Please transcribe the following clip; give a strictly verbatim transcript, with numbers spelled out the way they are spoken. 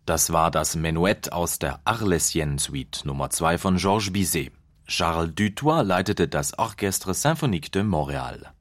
Das war das Menuett aus der Arlésienne-Suite Nummer zwei von Georges Bizet. Charles Dutoit leitete das Orchestre Symphonique de Montréal.